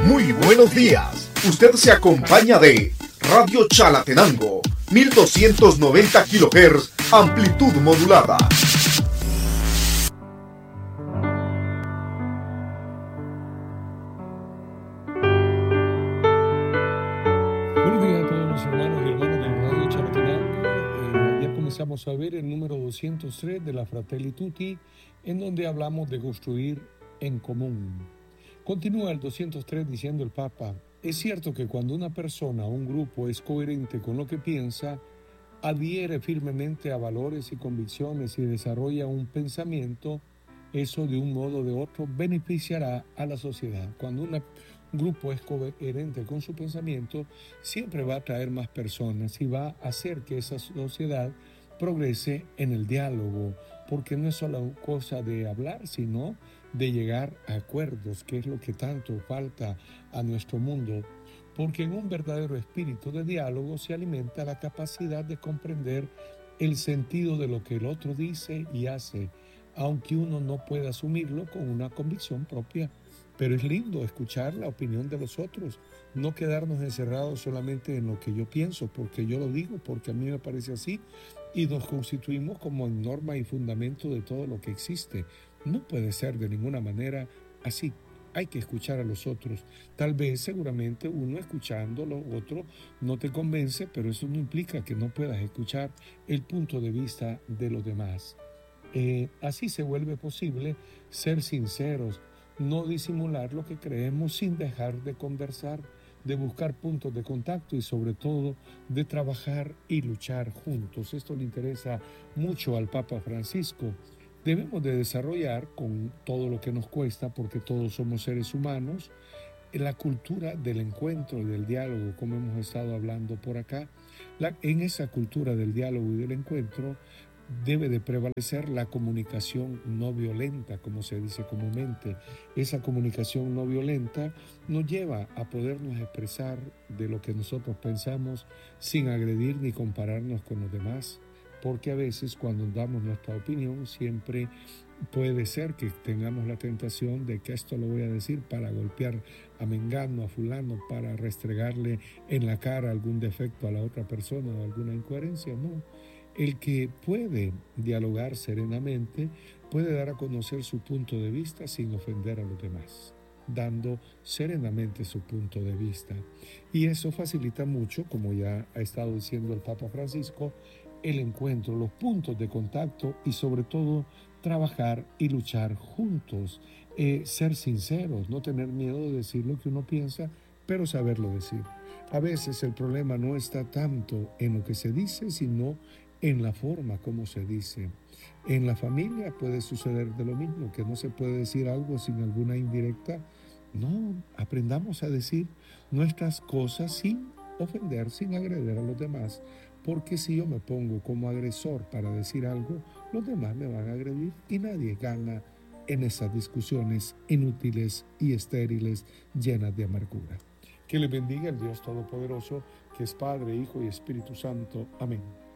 Muy buenos días. Usted se acompaña de Radio Chalatenango, 1290 kHz, amplitud modulada. Buenos días a todos los hermanos y hermanas de Radio Chalatenango. Ayer comenzamos a ver el número 203 de la Fratelli Tutti, en donde hablamos de construir en común. Continúa el 203 diciendo el Papa: es cierto que cuando una persona o un grupo es coherente con lo que piensa, adhiere firmemente a valores y convicciones y desarrolla un pensamiento, eso de un modo o de otro beneficiará a la sociedad. Cuando un grupo es coherente con su pensamiento, siempre va a atraer más personas y va a hacer que esa sociedad progrese en el diálogo, porque no es solo cosa de hablar, sino de llegar a acuerdos, que es lo que tanto falta a nuestro mundo, porque en un verdadero espíritu de diálogo se alimenta la capacidad de comprender el sentido de lo que el otro dice y hace, aunque uno no pueda asumirlo con una convicción propia. Pero es lindo escuchar la opinión de los otros, no quedarnos encerrados solamente en lo que yo pienso, porque yo lo digo, porque a mí me parece así, y nos constituimos como norma y fundamento de todo lo que existe. No puede ser de ninguna manera así. Hay que escuchar a los otros. Tal vez, seguramente, uno escuchando lo otro no te convence, pero eso no implica que no puedas escuchar el punto de vista de los demás. Así se vuelve posible ser sinceros, no disimular lo que creemos sin dejar de conversar, de buscar puntos de contacto y sobre todo de trabajar y luchar juntos. Esto le interesa mucho al Papa Francisco. Debemos de desarrollar con todo lo que nos cuesta, porque todos somos seres humanos, la cultura del encuentro y del diálogo, como hemos estado hablando por acá. En esa cultura del diálogo y del encuentro debe de prevalecer la comunicación no violenta, como se dice comúnmente. Esa comunicación no violenta nos lleva a podernos expresar de lo que nosotros pensamos sin agredir ni compararnos con los demás, porque a veces cuando damos nuestra opinión siempre puede ser que tengamos la tentación de que esto lo voy a decir para golpear a mengano, a fulano, para restregarle en la cara algún defecto a la otra persona o alguna incoherencia. No. El que puede dialogar serenamente puede dar a conocer su punto de vista sin ofender a los demás, dando serenamente su punto de vista. Y eso facilita mucho, como ya ha estado diciendo el Papa Francisco, el encuentro, los puntos de contacto y sobre todo trabajar y luchar juntos, ser sinceros, no tener miedo de decir lo que uno piensa, pero saberlo decir. A veces el problema no está tanto en lo que se dice, sino en la forma como se dice. En la familia puede suceder de lo mismo, que no se puede decir algo sin alguna indirecta. No, aprendamos a decir nuestras cosas sin ofender, sin agredir a los demás, porque si yo me pongo como agresor para decir algo, los demás me van a agredir y nadie gana en esas discusiones inútiles y estériles llenas de amargura. Que le bendiga el Dios Todopoderoso, que es Padre, Hijo y Espíritu Santo. Amén.